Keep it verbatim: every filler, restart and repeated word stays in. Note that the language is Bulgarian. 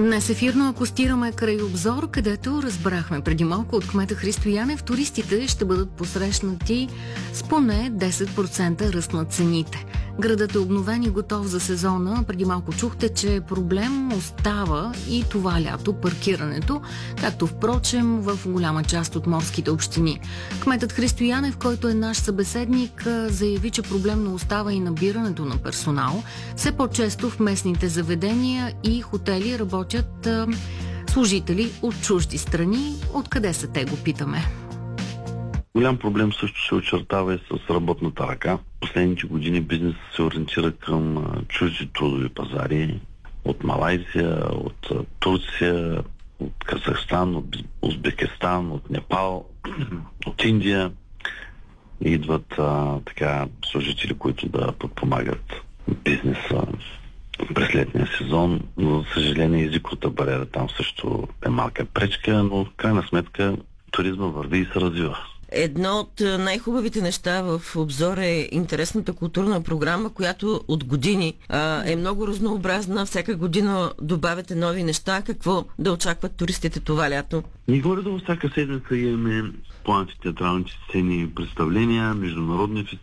Днес ефирно акостираме край обзор, където разбрахме преди малко от кмета Христо Янев, туристите ще бъдат посрещнати с поне десет процента ръст на цените. Градът е обновен и готов за сезона. Преди малко чухте, че проблем остава и това лято паркирането, както впрочем в голяма част от морските общини. Кметът Христо Янев, който е наш събеседник, заяви, че проблемно остава и набирането на персонал. Все по-често в местните заведения и хотели работят а, служители от чужди страни. Откъде са те, го питаме? Голям проблем също се очертава и с работната ръка. Последните години бизнесът се ориентира към чужди трудови пазари от Малайзия, от Турция, от Казахстан, от Узбекистан, от Непал, от Индия. Идват а, така служители, които да подпомагат бизнеса през летния сезон, но за съжаление езиковата бариера там също е малка пречка, но в крайна сметка туризма върви и се развива. Едно от най-хубавите неща в обзор е интересната културна програма, която от години а, е много разнообразна. Всяка година добавяте нови неща. Какво да очакват туристите това лято? Ние горе до всяка седмица имаме по антитеатралните сцени представления, международни фестивали,